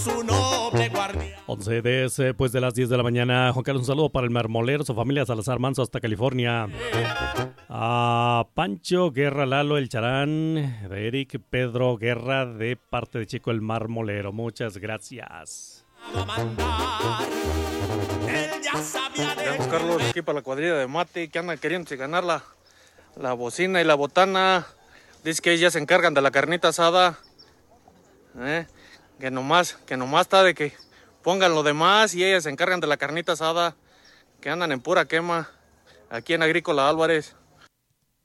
Su noble guardia. 11 después de las 10 de la mañana. Juan Carlos, un saludo para el marmolero, su familia Salazar Manso hasta California. A Pancho Guerra, Lalo El Charán, de Eric Pedro Guerra, de parte de Chico el Marmolero. Muchas gracias. Juan Carlos, aquí para la cuadrilla de Mate, que andan queriendo ganar la bocina y la botana. Dice que ellos ya se encargan de la carnita asada. Que nomás está de que pongan lo demás y ellas se encargan de la carnita asada. Que andan en pura quema. Aquí en Agrícola Álvarez.